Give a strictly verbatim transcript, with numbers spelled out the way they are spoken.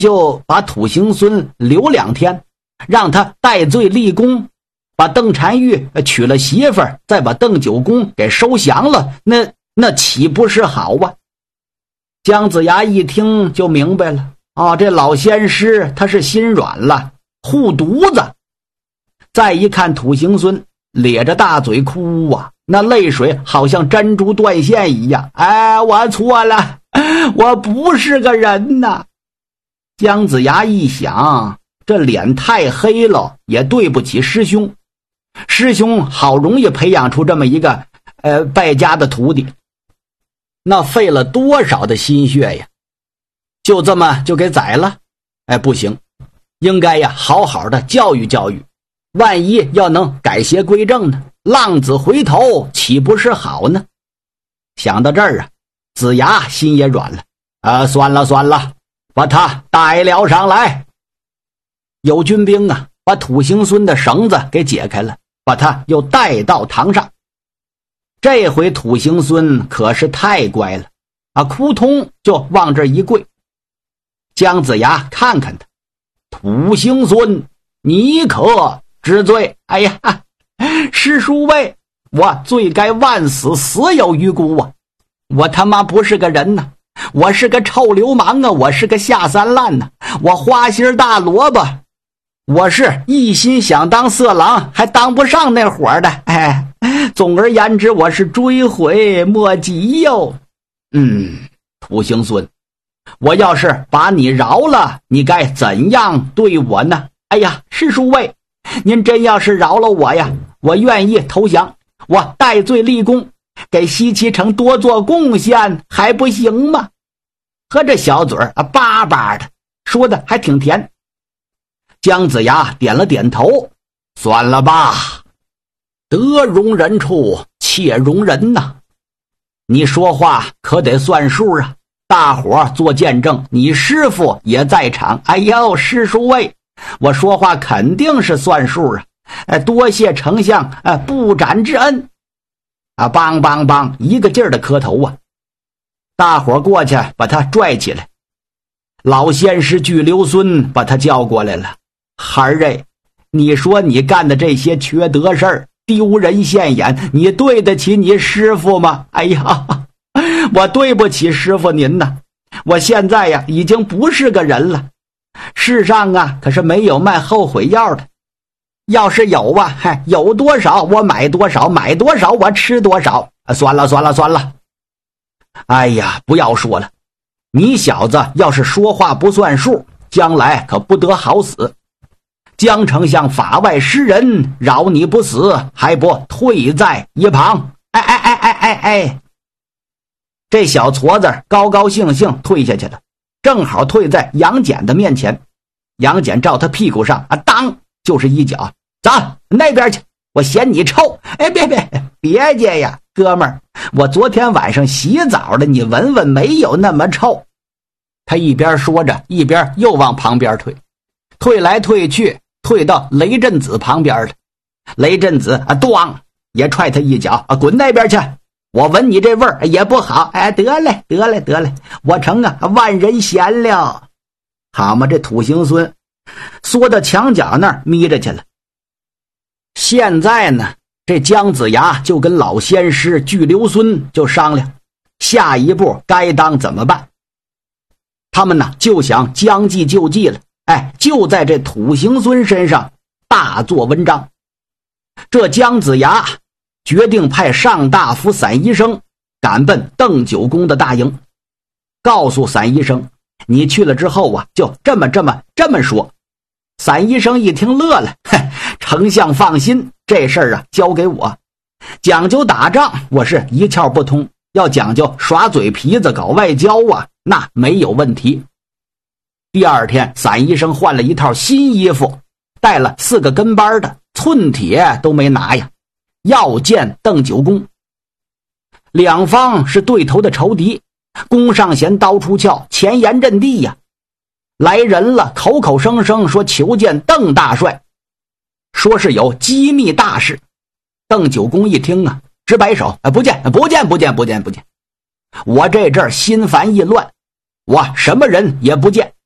就把土行孙留两天，让他戴罪立功，把邓婵玉娶了媳妇儿，再把邓九公给收降了，那那岂不是好啊？姜子牙一听就明白了，啊，这老仙师他是心软了，护犊子。再一看土行孙咧着大嘴哭啊，那泪水好像珍珠断线一样。哎，我错了，我不是个人呐。姜子牙一想，这脸太黑了，也对不起师兄。师兄好容易培养出这么一个呃败家的徒弟，那费了多少的心血呀，就这么就给宰了？哎，不行，应该呀好好的教育教育，万一要能改邪归正呢，浪子回头岂不是好呢？想到这儿啊，子牙心也软了，啊，算了算了，把他带了上来。有军兵啊把土行孙的绳子给解开了，把他又带到堂上。这回土行孙可是太乖了啊，扑通就往这一跪。姜子牙看看他，土行孙，你可知罪？哎呀，师叔喂，我罪该万死，死有余辜啊！我他妈不是个人呐，我是个臭流氓啊，我是个下三滥呐，我花心大萝卜，我是一心想当色狼，还当不上那伙的。哎，总而言之，我是追悔莫及哟。嗯，土行孙，我要是把你饶了，你该怎样对我呢？哎呀，师叔喂，您真要是饶了我呀，我愿意投降，我戴罪立功，给西岐城多做贡献，还不行吗？和这小嘴儿啊巴巴的，说的还挺甜。姜子牙点了点头，算了吧，得容人处且容人呐，你说话可得算数啊，大伙儿做见证，你师傅也在场。哎呦，师叔喂，我说话肯定是算数啊，哎，多谢丞相哎不斩之恩啊！梆梆梆，一个劲儿的磕头啊！大伙儿过去把他拽起来，老仙师巨留孙把他叫过来了。孩儿哎，你说你干的这些缺德事儿，丢人现眼，你对得起你师傅吗？哎呀，我对不起师傅您呐，我现在呀已经不是个人了。世上啊可是没有卖后悔药的，要是有啊，嗨，有多少我买多少，买多少我吃多少。啊，算了算了算了，哎呀，不要说了，你小子要是说话不算数，将来可不得好死。姜丞相法外施人，饶你不死，还不退在一旁？哎哎哎哎哎哎！这小矬子高高兴兴退下去了，正好退在杨戬的面前。杨戬照他屁股上啊，当就是一脚，走那边去，我嫌你臭。哎，别别别介呀，哥们儿，我昨天晚上洗澡了，你闻闻，没有那么臭。他一边说着，一边又往旁边退，退来退去，退到雷震子旁边了。雷震子啊，咣也踹他一脚啊，滚那边去！我闻你这味儿也不好。哎，得嘞得嘞得嘞，我成啊万人嫌了。好嘛，这土行孙缩到墙角那儿眯着去了。现在呢，这姜子牙就跟老仙师巨留孙就商量下一步该当怎么办。他们呢就想将计就计了，哎，就在这土行孙身上大做文章。这姜子牙决定派上大夫散医生赶奔邓九公的大营，告诉散医生，你去了之后啊，就这么这么这么说。散医生一听乐了，嘿，丞相放心，这事儿啊交给我，讲究打仗我是一窍不通，要讲究耍嘴皮子搞外交啊，那没有问题。第二天，散医生换了一套新衣服，带了四个跟班的，寸铁都没拿呀，要见邓九公。两方是对头的仇敌，弓上弦刀出鞘，前沿阵地呀。来人了，口口声声说求见邓大帅，说是有机密大事。邓九公一听啊，直摆手，不见不见不见不见不见，我这阵儿心烦意乱，我什么人也不见。